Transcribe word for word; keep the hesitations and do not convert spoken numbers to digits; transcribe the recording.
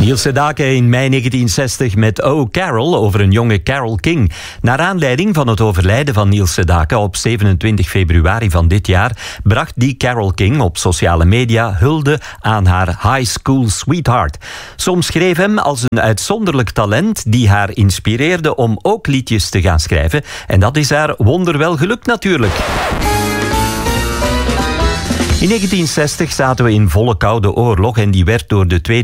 Neil Sedaka in mei negentien zestig met Oh Carol over een jonge Carole King. Naar aanleiding van het overlijden van Neil Sedaka op zevenentwintig februari van dit jaar bracht die Carole King op sociale media hulde aan haar high school sweetheart. Ze omschreef hem als een uitzonderlijk talent die haar inspireerde om ook liedjes te gaan schrijven. En dat is haar wonderwel gelukt natuurlijk. In negentien zestig zaten we in volle koude oorlog en die werd door de Tweede